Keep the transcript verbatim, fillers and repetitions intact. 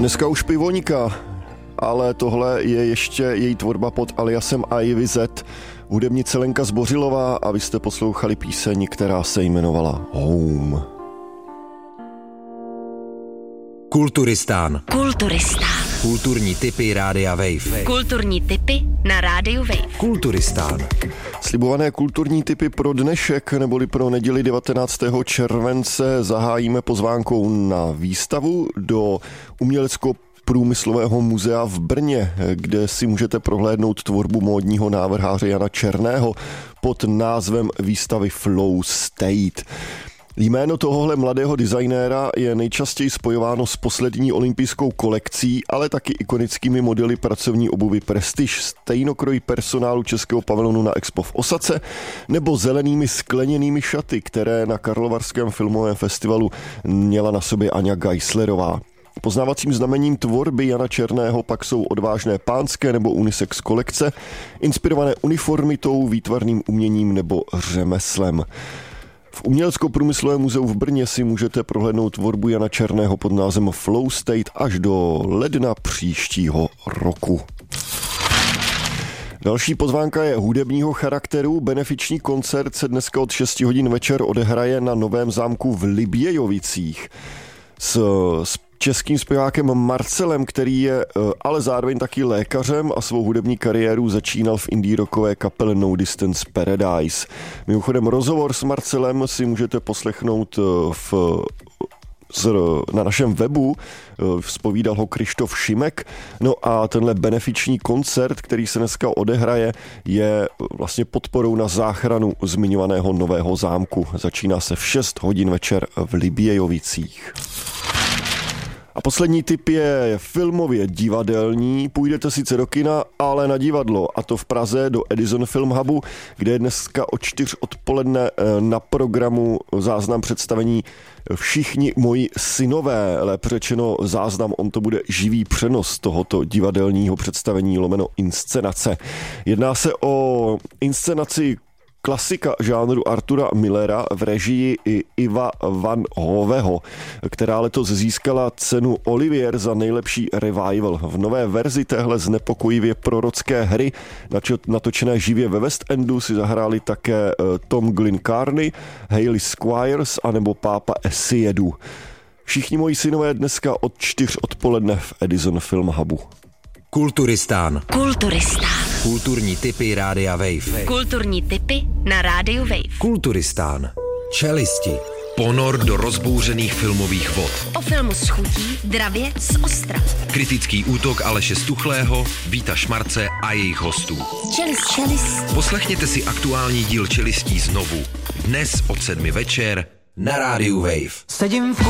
Dneska už pivoníka, ale tohle je ještě její tvorba pod aliasem Ivy Z, hudebnice Lenka Zbořilová, a vy jste poslouchali píseň, která se jmenovala Home. Kulturistán. Kulturistán. Kulturní tipy Rádia Wave. Kulturní tipy na Rádiu Wave. Kulturistán. Slibované kulturní tipy pro dnešek neboli pro neděli devatenáctého července zahájíme pozvánkou na výstavu do umělecko průmyslového muzea v Brně, kde si můžete prohlédnout tvorbu módního návrháře Jana Černého pod názvem výstavy Flow State. Jméno tohohle mladého designéra je nejčastěji spojováno s poslední olympijskou kolekcí, ale taky ikonickými modely pracovní obuvy Prestige, stejnokroj personálu českého pavilonu na Expo v Osace nebo zelenými skleněnými šaty, které na Karlovarském filmovém festivalu měla na sobě Aňa Geislerová. Poznávacím znamením tvorby Jana Černého pak jsou odvážné pánské nebo unisex kolekce, inspirované uniformitou, výtvarným uměním nebo řemeslem. V Umělecko-průmyslovém muzeu v Brně si můžete prohlédnout tvorbu Jana Černého pod názvem Flow State až do ledna příštího roku. Další pozvánka je hudebního charakteru. Benefiční koncert se dneska od šesti hodin večer odehraje na Novém zámku v Libějovicích s, s českým zpěvákem Marcelem, který je ale zároveň taky lékařem a svou hudební kariéru začínal v indie rockové kapele No Distance Paradise. Mimochodem rozhovor s Marcelem si můžete poslechnout v na našem webu, vzpovídal ho Krištof Šimek. No a tenhle benefiční koncert, který se dneska odehraje, je vlastně podporou na záchranu zmiňovaného Nového zámku. Začíná se v šest hodin večer v Libějovicích. A poslední tip je filmově divadelní. Půjdete sice do kina, ale na divadlo, a to v Praze do Edison Film Hubu, kde je dneska od čtyř odpoledne na programu záznam představení Všichni moji synové, lépe řečeno záznam, on to bude živý přenos tohoto divadelního představení lomeno inscenace. Jedná se o inscenaci klasika žánru Artura Millera v režii Iva Van Hoveho, která letos získala cenu Olivier za nejlepší revival. V nové verzi téhle znepokojivě prorocké hry, natočené živě ve West Endu, si zahráli také Tom Glyn Carney, Hayley Squires anebo pápa Essiedu. Všichni moji synové dneska od čtyř odpoledne v Edison Film Hubu. Kulturistán. Kulturistán. Kulturní tipy Rádia Wave. Kulturní tipy na Rádiu Wave. Kulturistán. Čelisti. Ponor do rozbouřených filmových vod. O filmu s chutí, dravě z Ostrav. Kritický útok Aleše Stuchlého, Víta Šmarce a jejich hostů. Čelist, čelist. Poslechněte si aktuální díl Čelistí znovu. Dnes od sedmi večer na Rádiu Wave. Sedím v